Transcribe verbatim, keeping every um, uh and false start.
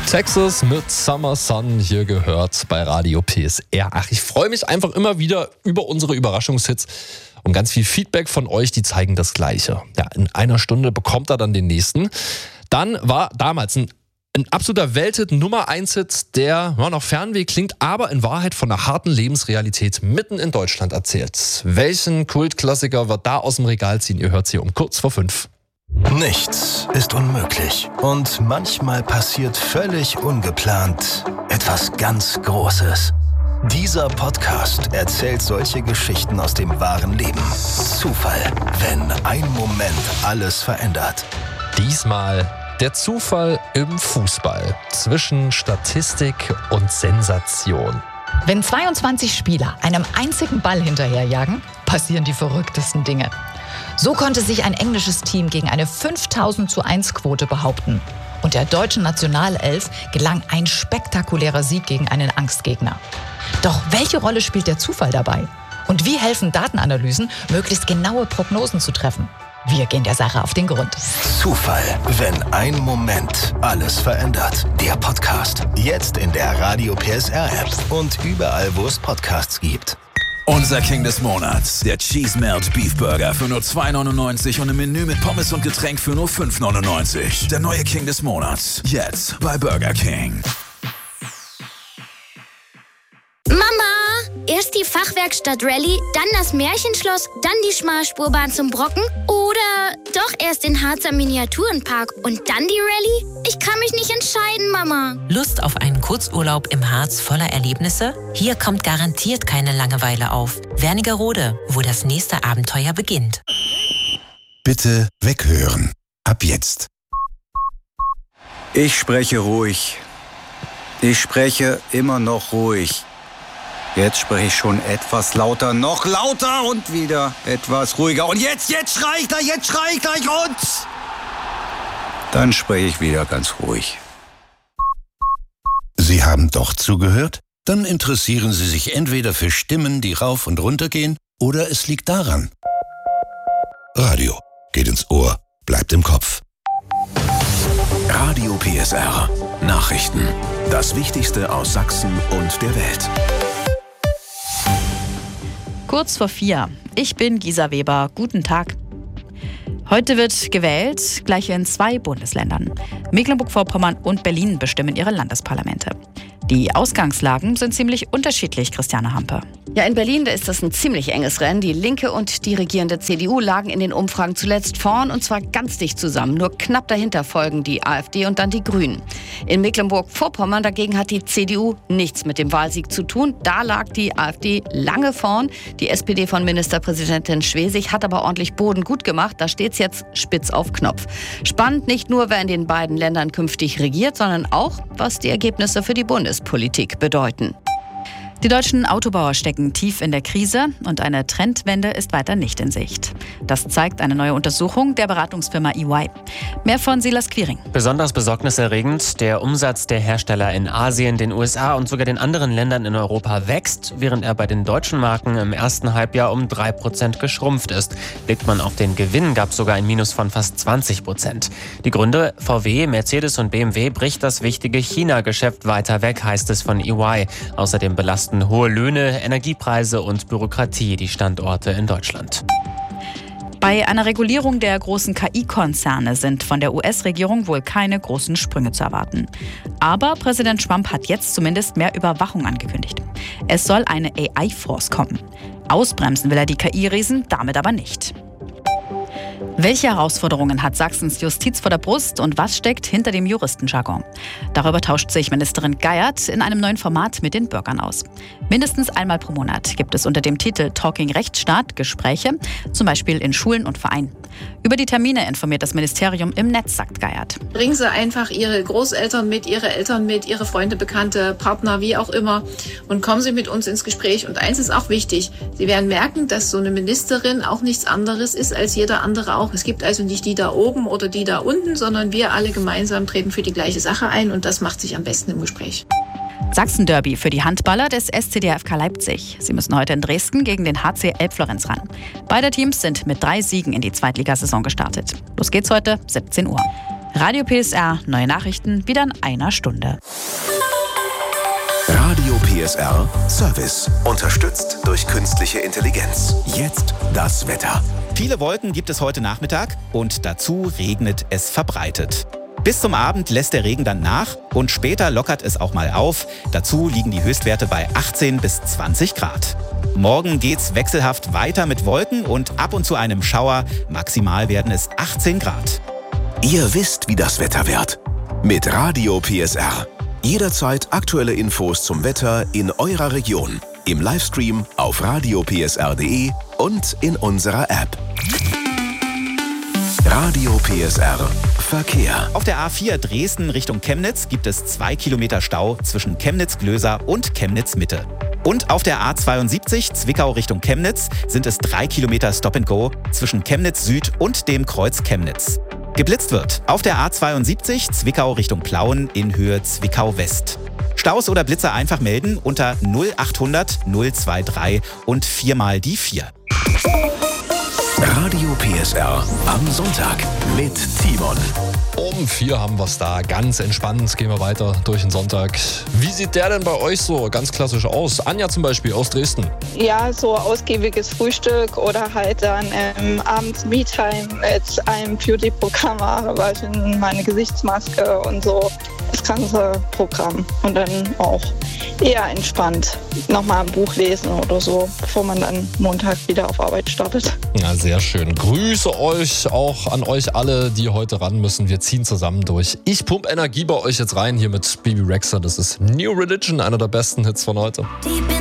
Texas mit Summer Sun hier gehört bei Radio P S R. Ach, ich freue mich einfach immer wieder über unsere Überraschungshits und ganz viel Feedback von euch, die zeigen das Gleiche. Ja, in einer Stunde bekommt er dann den nächsten. Dann war damals ein, ein absoluter Welthit, Nummer eins Hit, der ja, noch Fernweh klingt, aber in Wahrheit von einer harten Lebensrealität mitten in Deutschland erzählt. Welchen Kultklassiker wird da aus dem Regal ziehen? Ihr hört's hier um kurz vor fünf. Nichts ist unmöglich und manchmal passiert völlig ungeplant etwas ganz Großes. Dieser Podcast erzählt solche Geschichten aus dem wahren Leben. Zufall, wenn ein Moment alles verändert. Diesmal der Zufall im Fußball zwischen Statistik und Sensation. Wenn zweiundzwanzig Spieler einem einzigen Ball hinterherjagen, passieren die verrücktesten Dinge. So konnte sich ein englisches Team gegen eine fünftausend zu eins Quote behaupten. Und der deutschen Nationalelf gelang ein spektakulärer Sieg gegen einen Angstgegner. Doch welche Rolle spielt der Zufall dabei? Und wie helfen Datenanalysen, möglichst genaue Prognosen zu treffen? Wir gehen der Sache auf den Grund. Zufall, wenn ein Moment alles verändert. Der Podcast. Jetzt in der Radio P S R App und überall, wo es Podcasts gibt. Unser King des Monats, der Cheese Melt Beef Burger für nur zwei Neunundneunzig und ein Menü mit Pommes und Getränk für nur fünf Neunundneunzig. Der neue King des Monats, jetzt bei Burger King. Mama, erst die Fachwerkstatt Rallye, dann das Märchenschloss, dann die Schmalspurbahn zum Brocken oder doch erst den Harzer Miniaturenpark und dann die Rallye? Ich kann mich nicht entscheiden, Mama. Lust auf einen Kurzurlaub im Harz voller Erlebnisse? Hier kommt garantiert keine Langeweile auf. Wernigerode, wo das nächste Abenteuer beginnt. Bitte weghören. Ab jetzt. Ich spreche ruhig. Ich spreche immer noch ruhig. Jetzt spreche ich schon etwas lauter, noch lauter und wieder etwas ruhiger. Und jetzt, jetzt schrei ich gleich, jetzt schrei ich gleich und... Dann spreche ich wieder ganz ruhig. Sie haben doch zugehört? Dann interessieren Sie sich entweder für Stimmen, die rauf und runter gehen, oder es liegt daran. Radio geht ins Ohr, bleibt im Kopf. Radio P S R. Nachrichten. Das Wichtigste aus Sachsen und der Welt. Kurz vor vier. Ich bin Gisa Weber. Guten Tag. Heute wird gewählt, gleich in zwei Bundesländern. Mecklenburg-Vorpommern und Berlin bestimmen ihre Landesparlamente. Die Ausgangslagen sind ziemlich unterschiedlich, Christiane Hampe. Ja, in Berlin, da ist das ein ziemlich enges Rennen. Die Linke und die regierende C D U lagen in den Umfragen zuletzt vorn und zwar ganz dicht zusammen. Nur knapp dahinter folgen die AfD und dann die Grünen. In Mecklenburg-Vorpommern dagegen hat die C D U nichts mit dem Wahlsieg zu tun. Da lag die AfD lange vorn. Die S P D von Ministerpräsidentin Schwesig hat aber ordentlich Boden gut gemacht. Da steht's jetzt spitz auf Knopf. Spannend nicht nur, wer in den beiden Ländern künftig regiert, sondern auch, was die Ergebnisse für die Bundespolitik bedeuten. Die deutschen Autobauer stecken tief in der Krise und eine Trendwende ist weiter nicht in Sicht. Das zeigt eine neue Untersuchung der Beratungsfirma E Y. Mehr von Silas Quiring. Besonders besorgniserregend, der Umsatz der Hersteller in Asien, den U S A und sogar den anderen Ländern in Europa wächst, während er bei den deutschen Marken im ersten Halbjahr um drei Prozent geschrumpft ist. Blickt man auf den Gewinn, gab es sogar ein Minus von fast zwanzig Prozent. Die Gründe: V W, Mercedes und B M W bricht das wichtige China-Geschäft weiter weg, heißt es von E Y. Außerdem belasten hohe Löhne, Energiepreise und Bürokratie die Standorte in Deutschland. Bei einer Regulierung der großen K I-Konzerne sind von der U S-Regierung wohl keine großen Sprünge zu erwarten. Aber Präsident Trump hat jetzt zumindest mehr Überwachung angekündigt. Es soll eine A I-Force kommen. Ausbremsen will er die K I-Riesen damit aber nicht. Welche Herausforderungen hat Sachsens Justiz vor der Brust und was steckt hinter dem Juristenjargon? Darüber tauscht sich Ministerin Geiert in einem neuen Format mit den Bürgern aus. Mindestens einmal pro Monat gibt es unter dem Titel Talking Rechtsstaat Gespräche, zum Beispiel in Schulen und Vereinen. Über die Termine informiert das Ministerium im Netz, sagt Geiert. Bringen Sie einfach Ihre Großeltern mit, Ihre Eltern mit, Ihre Freunde, Bekannte, Partner, wie auch immer und kommen Sie mit uns ins Gespräch. Und eins ist auch wichtig, Sie werden merken, dass so eine Ministerin auch nichts anderes ist als jeder andere auch. Es gibt also nicht die da oben oder die da unten, sondern wir alle gemeinsam treten für die gleiche Sache ein und das macht sich am besten im Gespräch. Sachsen-Derby für die Handballer des S C D F K Leipzig. Sie müssen heute in Dresden gegen den H C Elbflorenz ran. Beide Teams sind mit drei Siegen in die Zweitligasaison gestartet. Los geht's heute, siebzehn Uhr. Radio P S R, neue Nachrichten wieder in einer Stunde. Radio P S R Service. Unterstützt durch künstliche Intelligenz. Jetzt das Wetter. Viele Wolken gibt es heute Nachmittag und dazu regnet es verbreitet. Bis zum Abend lässt der Regen dann nach und später lockert es auch mal auf. Dazu liegen die Höchstwerte bei achtzehn bis zwanzig Grad. Morgen geht's wechselhaft weiter mit Wolken und ab und zu einem Schauer. Maximal werden es achtzehn Grad. Ihr wisst, wie das Wetter wird. Mit Radio P S R. Jederzeit aktuelle Infos zum Wetter in eurer Region. Im Livestream auf radio p s r punkt d e und in unserer App. Radio P S R Verkehr. Auf der A vier Dresden Richtung Chemnitz gibt es zwei Kilometer Stau zwischen Chemnitz-Glöser und Chemnitz-Mitte. Und auf der A zweiundsiebzig Zwickau Richtung Chemnitz sind es drei Kilometer Stop-and-Go zwischen Chemnitz Süd und dem Kreuz Chemnitz. Geblitzt wird auf der A zweiundsiebzig Zwickau Richtung Plauen in Höhe Zwickau West. Staus oder Blitzer einfach melden unter null achthundert null dreiundzwanzig und viermal die vier. Radio P S R am Sonntag mit Timon. Um vier haben wir es da. Ganz entspannt gehen wir weiter durch den Sonntag. Wie sieht der denn bei euch so ganz klassisch aus? Anja zum Beispiel aus Dresden. Ja, so ausgiebiges Frühstück oder halt dann ähm, abends Me-Time mit einem Beauty-Programm, waschen meine Gesichtsmaske und so. Das ganze Programm. Und dann auch eher entspannt nochmal ein Buch lesen oder so, bevor man dann Montag wieder auf Arbeit startet. Ja, sehr schön. Grüße euch auch an euch alle, die heute ran müssen. Wir ziehen zusammen durch. Ich pump Energie bei euch jetzt rein hier mit Bebe Rexha. Das ist New Religion, einer der besten Hits von heute.